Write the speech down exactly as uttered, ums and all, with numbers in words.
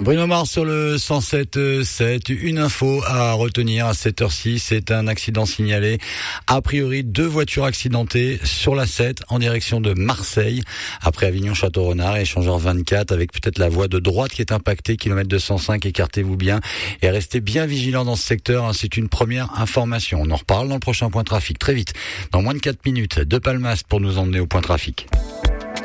Bruno Mars sur le cent sept virgule sept. Une info à retenir à sept heures six. C'est un accident signalé. A priori, deux voitures accidentées sur la sept en direction de Marseille. Après Avignon-Château-Renard, échangeur vingt-quatre avec peut-être la voie de droite qui est impactée. Kilomètre deux cent cinq, écartez-vous bien et restez bien vigilants dans ce secteur. C'est une première information. On en reparle dans le prochain point trafic. Très vite, dans moins de quatre minutes, de Palmas pour nous emmener au point trafic.